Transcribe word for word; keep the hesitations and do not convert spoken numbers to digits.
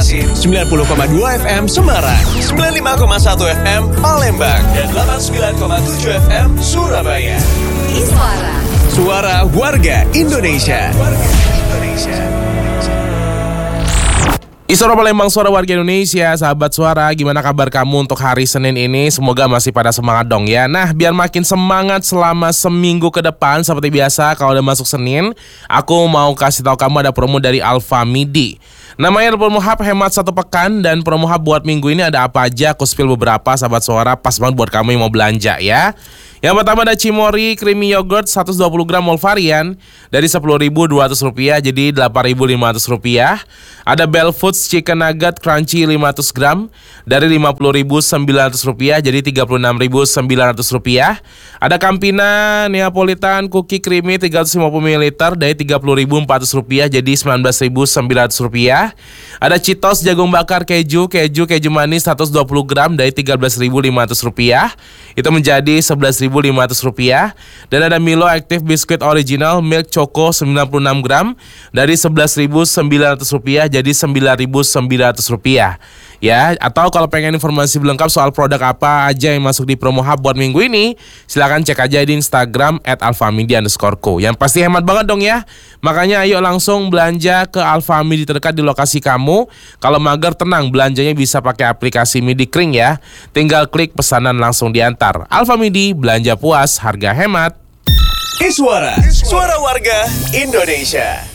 Banjarmasin, sembilan puluh koma dua F M Semarang, sembilan puluh lima koma satu F M Palembang, dan delapan puluh sembilan koma tujuh F M Surabaya. Iswara. Suara warga Indonesia. Warga Indonesia. Iswara Palembang, suara warga Indonesia. Sahabat Suara, gimana kabar kamu untuk hari Senin ini? Semoga masih pada semangat dong ya. Nah, biar makin semangat selama seminggu ke depan, seperti biasa kalau udah masuk Senin, aku mau kasih tahu kamu ada promo dari Alfamidi. Namanya promo hub hemat satu pekan, dan promo hub buat minggu ini ada apa aja? Aku spill beberapa, sahabat Suara, pas banget buat kamu yang mau belanja ya. Yang pertama ada Cimory Creamy Yogurt seratus dua puluh gram all varian dari sepuluh ribu dua ratus rupiah jadi delapan ribu lima ratus rupiah. Ada Bell Foods Chicken Nugget Crunchy lima ratus gram dari lima puluh ribu sembilan ratus rupiah jadi tiga puluh enam ribu sembilan ratus rupiah. Ada Campina Neapolitan Cookie Creamy tiga ratus lima puluh mililiter dari tiga puluh ribu empat ratus rupiah jadi sembilan belas ribu sembilan ratus rupiah. Ada Cheetos Jagung Bakar Keju Keju Keju Manis seratus dua puluh gram dari tiga belas ribu lima ratus rupiah. Itu menjadi sebelas ribu lima ratus rupiah. Dan ada Milo Active Biscuit Original Milk Choco sembilan puluh enam gram dari sebelas ribu sembilan ratus rupiah jadi sembilan ribu sembilan ratus rupiah. Ya, atau kalau pengen informasi lengkap soal produk apa aja yang masuk di promo hub buat minggu ini, silakan cek aja di Instagram at alfamidi underscore co. Yang pasti hemat banget dong ya. Makanya ayo langsung belanja ke Alfamidi terdekat di lokasi kamu. Kalau mager tenang, belanjanya bisa pakai aplikasi Midi Kring ya. Tinggal klik pesanan langsung diantar. Alfamidi, belanja puas, harga hemat. Iswara, suara warga Indonesia.